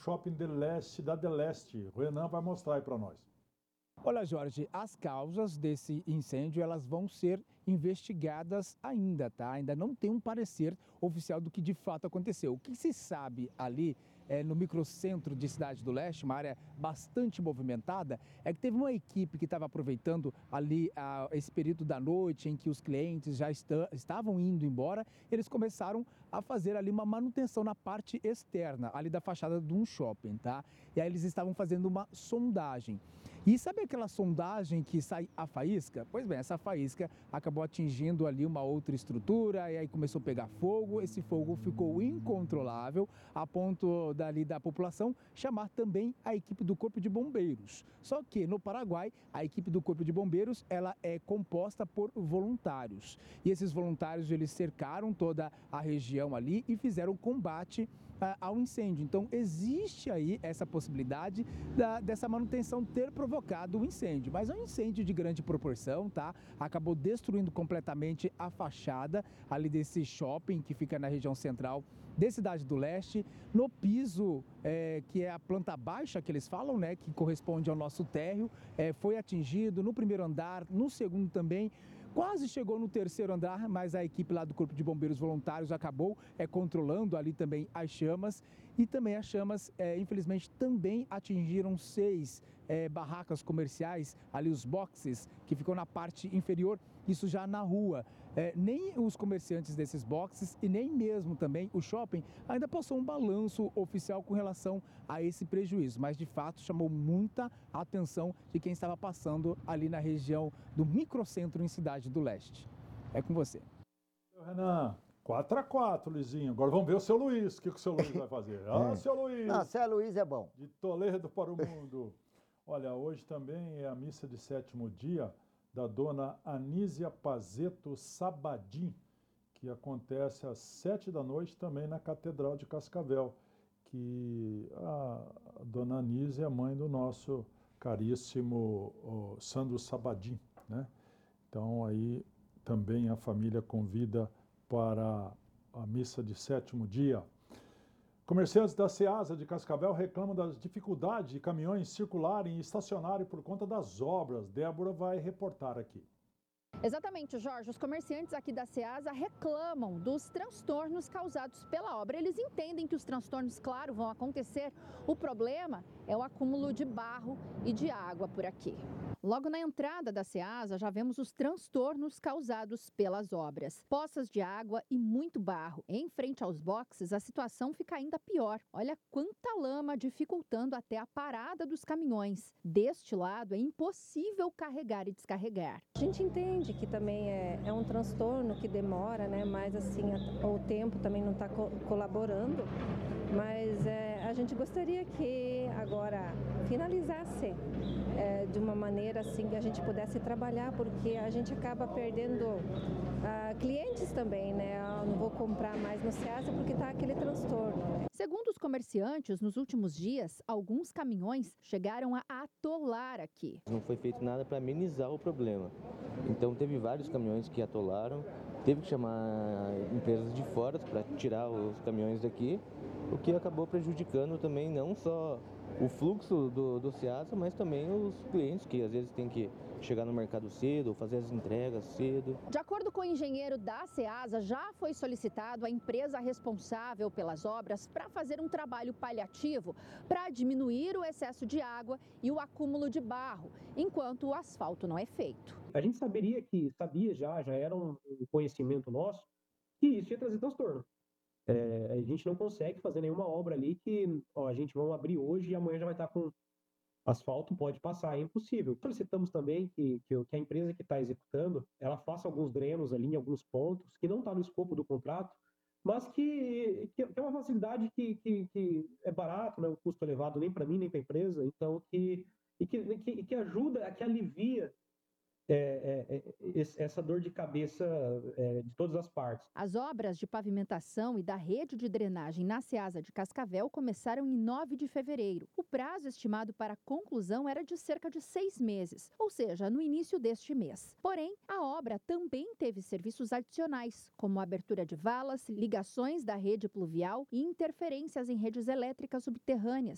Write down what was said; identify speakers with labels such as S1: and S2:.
S1: Shopping de Leste, Cidade de Leste. O Renan vai mostrar aí para nós.
S2: Olha, Jorge, as causas desse incêndio elas vão ser investigadas ainda, tá? Ainda não tem um parecer oficial do que de fato aconteceu. O que se sabe ali no microcentro de Cidade do Leste, uma área bastante movimentada, é que teve uma equipe que estava aproveitando ali esse período da noite em que os clientes já estavam indo embora, eles começaram a fazer ali uma manutenção na parte externa, ali da fachada de um shopping, tá? E aí eles estavam fazendo uma sondagem. E sabe aquela sondagem que sai a faísca? Pois bem, essa faísca acabou atingindo ali uma outra estrutura e aí começou a pegar fogo. Esse fogo ficou incontrolável a ponto dali da população chamar também a equipe do Corpo de Bombeiros. Só que no Paraguai, a equipe do Corpo de Bombeiros, ela é composta por voluntários. E esses voluntários, eles cercaram toda a região ali e fizeram combate ao incêndio. Então, existe aí essa possibilidade dessa manutenção ter provocado o incêndio. Mas é um incêndio de grande proporção, tá? Acabou destruindo completamente a fachada ali desse shopping que fica na região central de Cidade do Leste. No piso, que é a planta baixa que eles falam, né? Que corresponde ao nosso térreo, foi atingido no primeiro andar, no segundo também. Quase chegou no terceiro andar, mas a equipe lá do Corpo de Bombeiros Voluntários acabou controlando ali também as chamas. E também as chamas, infelizmente, também atingiram 6 barracas comerciais, ali os boxes, que ficam na parte inferior, isso já na rua. Nem os comerciantes desses boxes e nem mesmo também o shopping ainda passou um balanço oficial com relação a esse prejuízo, mas de fato chamou muita atenção de quem estava passando ali na região do microcentro em Cidade do Leste. É com você.
S1: Renan, 4-4, Luizinho. Agora vamos ver o seu Luiz. O que o seu Luiz vai fazer? Seu Luiz!
S3: Não, seu Luiz é bom.
S1: De Toledo para o mundo. Olha, hoje também é a missa de sétimo dia da dona Anísia Pazeto Sabadim, que acontece às 7 da noite também na Catedral de Cascavel, que a dona Anísia é mãe do nosso caríssimo Sandro Sabadim, né? Então aí também a família convida para a missa de sétimo dia. Comerciantes da Ceasa de Cascavel reclamam das dificuldades de caminhões circularem e estacionarem por conta das obras. Débora vai reportar aqui.
S4: Exatamente, Jorge. Os comerciantes aqui da Ceasa reclamam dos transtornos causados pela obra. Eles entendem que os transtornos, claro, vão acontecer. O problema é o acúmulo de barro e de água por aqui. Logo na entrada da Ceasa, já vemos os transtornos causados pelas obras. Poças de água e muito barro. Em frente aos boxes, a situação fica ainda pior. Olha quanta lama dificultando até a parada dos caminhões. Deste lado, é impossível carregar e descarregar.
S5: A gente entende que também é um transtorno que demora, né? Mas assim, o tempo também não está colaborando. Mas a gente gostaria que agora finalizasse de uma maneira assim que a gente pudesse trabalhar, porque a gente acaba perdendo clientes também, né? Eu não vou comprar mais no Ceasa porque está aquele transtorno, né?
S4: Segundo os comerciantes, nos últimos dias, alguns caminhões chegaram a atolar aqui.
S6: Não foi feito nada para amenizar o problema. Então teve vários caminhões que atolaram, teve que chamar empresas de fora para tirar os caminhões daqui, o que acabou prejudicando também não só o fluxo do Ceasa, mas também os clientes que às vezes têm que chegar no mercado cedo, fazer as entregas cedo.
S4: De acordo com o engenheiro da Ceasa, já foi solicitado à empresa responsável pelas obras para fazer um trabalho paliativo para diminuir o excesso de água e o acúmulo de barro, enquanto o asfalto não é feito.
S7: A gente sabia já era um conhecimento nosso que isso ia trazer transtorno. A gente não consegue fazer nenhuma obra ali que a gente vai abrir hoje e amanhã já vai estar com asfalto, pode passar, é impossível. Solicitamos também que a empresa que está executando, ela faça alguns drenos ali em alguns pontos, que não está no escopo do contrato, mas que é uma facilidade que é barato, não é um custo elevado nem para mim, nem para a empresa, então que ajuda, que alivia essa dor de cabeça de todas as partes.
S4: As obras de pavimentação e da rede de drenagem na Ceasa de Cascavel começaram em 9 de fevereiro. O prazo estimado para a conclusão era de cerca de 6 meses, ou seja, no início deste mês. Porém, a obra também teve serviços adicionais, como a abertura de valas, ligações da rede pluvial e interferências em redes elétricas subterrâneas.